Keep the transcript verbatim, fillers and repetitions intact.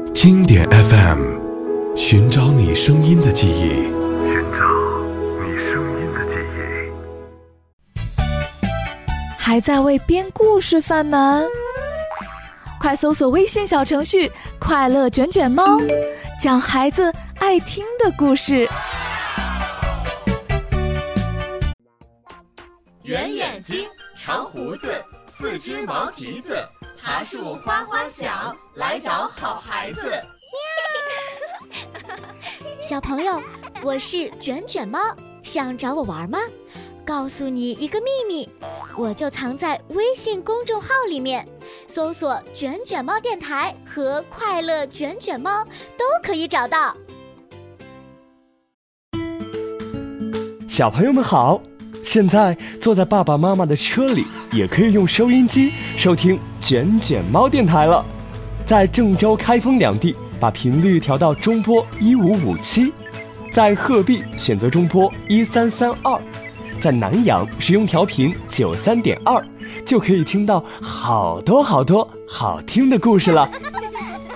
经典 F M， 寻找你声音的记忆， 寻找你声音的记忆。 还在为编故事犯难？快搜索微信小程序快乐卷卷猫，讲孩子爱听的故事。 圆眼睛，长胡子，四只毛蹄子，爬树花花小，来找好孩子。 小朋友，我是卷卷猫，想找我玩吗？告诉你一个秘密，我就藏在微信公众号里面，搜索卷卷猫电台和快乐卷卷猫都可以找到。 小朋友们好，现在坐在爸爸妈妈的车里，也可以用收音机收听卷卷猫电台了。在郑州、开封两地，把频率调到中波一五五七；在鹤壁选择中波一三三二；在南阳使用调频九三点二，就可以听到好多好多好听的故事了。